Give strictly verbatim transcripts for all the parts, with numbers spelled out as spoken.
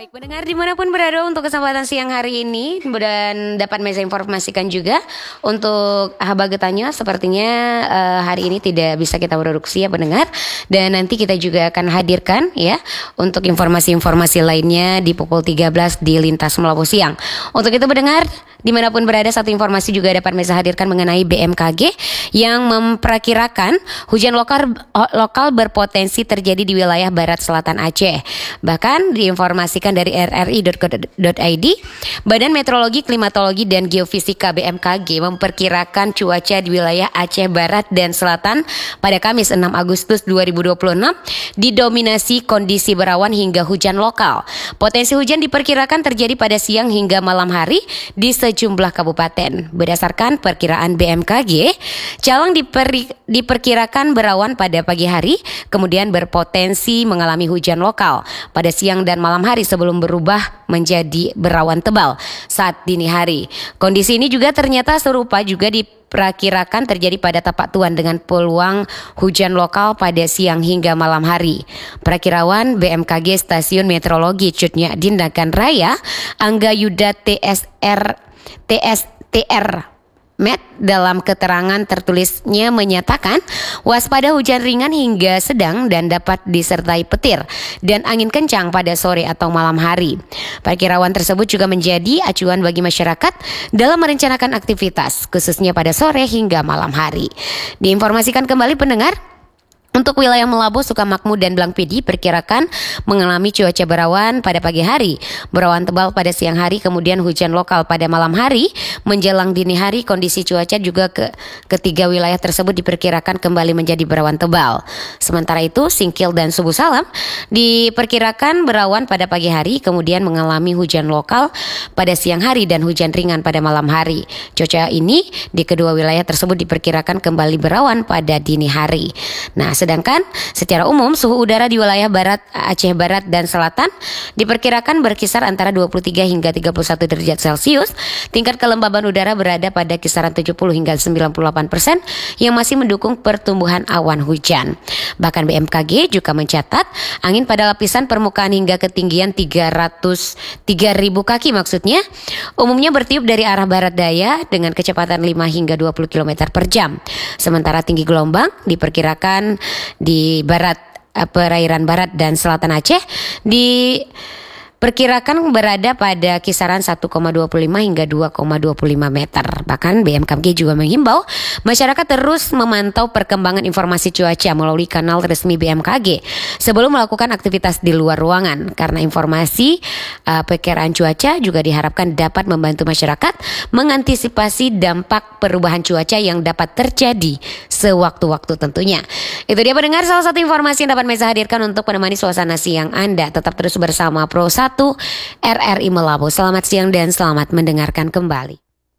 Baik, pendengar dimanapun berada untuk kesempatan siang hari ini, dan dapat saya informasikan juga untuk Habagetannya sepertinya uh, hari ini tidak bisa kita produksi ya pendengar, dan nanti kita juga akan hadirkan ya untuk informasi-informasi lainnya di pukul tiga belas di Lintas Melabu Siang. Untuk itu pendengar dimanapun berada, satu informasi juga dapat saya hadirkan mengenai B M K G yang memperkirakan hujan lokal lokal berpotensi terjadi di wilayah barat selatan Aceh. Bahkan diinformasikan dari r r i dot co dot i d, Badan Meteorologi, Klimatologi dan Geofisika B M K G memperkirakan cuaca di wilayah Aceh Barat dan Selatan pada Kamis enam Agustus dua ribu dua puluh enam didominasi kondisi berawan hingga hujan lokal. Potensi hujan diperkirakan terjadi pada siang hingga malam hari di sejumlah kabupaten. Berdasarkan perkiraan B M K G, Calang diperi, diperkirakan berawan pada pagi hari, kemudian berpotensi mengalami hujan lokal pada siang dan malam hari sebelum berubah menjadi berawan tebal saat dini hari. Kondisi ini juga ternyata serupa juga diperkirakan terjadi pada Tapak Tuan dengan peluang hujan lokal pada siang hingga malam hari. Perakirawan B M K G Stasiun Meteorologi Cutnya Dindakan Raya, Angga Yuda T S R T S T R Met dalam keterangan tertulisnya menyatakan waspada hujan ringan hingga sedang dan dapat disertai petir dan angin kencang pada sore atau malam hari. Perkiraan tersebut juga menjadi acuan bagi masyarakat dalam merencanakan aktivitas khususnya pada sore hingga malam hari. Diinformasikan kembali pendengar, untuk wilayah Melabu, Sukamakmur, dan Blangpidi perkirakan mengalami cuaca berawan pada pagi hari, berawan tebal pada siang hari, kemudian hujan lokal pada malam hari. Menjelang dini hari, kondisi cuaca juga ke ketiga wilayah tersebut diperkirakan kembali menjadi berawan tebal. Sementara itu, Singkil dan Subuh Salam diperkirakan berawan pada pagi hari, kemudian mengalami hujan lokal pada siang hari dan hujan ringan pada malam hari. Cuaca ini di kedua wilayah tersebut diperkirakan kembali berawan pada dini hari. Nah, sedangkan secara umum suhu udara di wilayah barat Aceh Barat dan Selatan diperkirakan berkisar antara dua puluh tiga hingga tiga puluh satu derajat Celcius. Tingkat kelembaban udara berada pada kisaran tujuh puluh hingga sembilan puluh delapan persen yang masih mendukung pertumbuhan awan hujan. Bahkan B M K G juga mencatat angin pada lapisan permukaan hingga ketinggian tiga ratus tiga ribu kaki maksudnya umumnya bertiup dari arah barat daya dengan kecepatan lima hingga dua puluh kilometer per jam. Sementara tinggi gelombang diperkirakan di barat perairan barat dan selatan Aceh diperkirakan berada pada kisaran satu koma dua lima hingga dua koma dua lima meter. Bahkan B M K G juga menghimbau masyarakat terus memantau perkembangan informasi cuaca melalui kanal resmi B M K G sebelum melakukan aktivitas di luar ruangan, karena informasi uh, perkiraan cuaca juga diharapkan dapat membantu masyarakat mengantisipasi dampak perubahan cuaca yang dapat terjadi sewaktu-waktu tentunya. Itu dia pendengar salah satu informasi yang dapat Meza hadirkan untuk menemani suasana siang Anda. Tetap terus bersama Pro satu R R I Melabu. Selamat siang dan selamat mendengarkan kembali.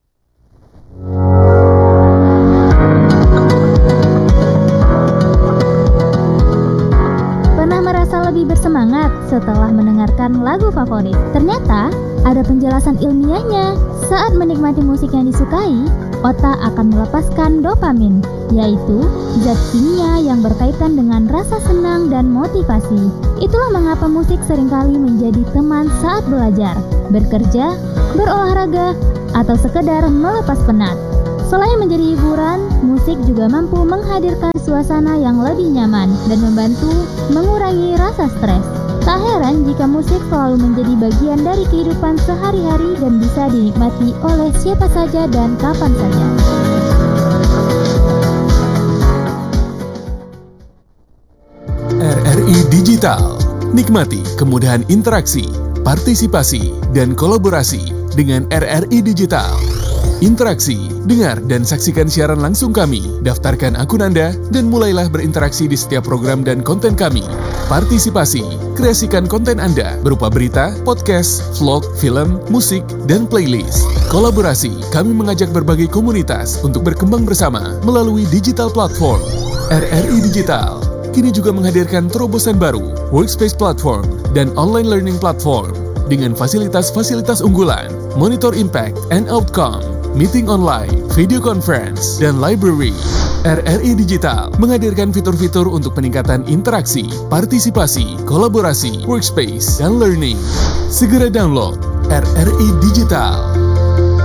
Pernah merasa lebih bersemangat setelah mendengarkan lagu favorit? Ternyata ada penjelasan ilmiahnya. Saat menikmati musik yang disukai, otak akan melepaskan dopamin, yaitu zat kimia yang berkaitan dengan rasa senang dan motivasi. Itulah mengapa musik seringkali menjadi teman saat belajar, bekerja, berolahraga, atau sekedar melepas penat. Selain menjadi hiburan, musik juga mampu menghadirkan suasana yang lebih nyaman dan membantu mengurangi rasa stres. Tak heran jika musik selalu menjadi bagian dari kehidupan sehari-hari dan bisa dinikmati oleh siapa saja dan kapan saja. R R I Digital. Nikmati kemudahan interaksi, partisipasi, dan kolaborasi dengan R R I Digital. Interaksi, dengar dan saksikan siaran langsung kami, daftarkan akun Anda, dan mulailah berinteraksi di setiap program dan konten kami. Partisipasi, kreasikan konten Anda berupa berita, podcast, vlog, film, musik, dan playlist. Kolaborasi, kami mengajak berbagai komunitas untuk berkembang bersama melalui digital platform. R R I Digital kini juga menghadirkan terobosan baru, workspace platform, dan online learning platform dengan fasilitas-fasilitas unggulan, monitor impact and outcome, meeting online, video conference, dan library. R R I Digital menghadirkan fitur-fitur untuk peningkatan interaksi, partisipasi, kolaborasi, workspace, dan learning. Segera download R R I Digital.